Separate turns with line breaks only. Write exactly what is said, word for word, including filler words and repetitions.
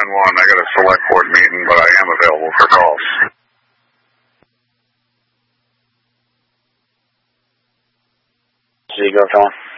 ten one. I got a select board meeting, but I am available for calls.
So you go, Tom.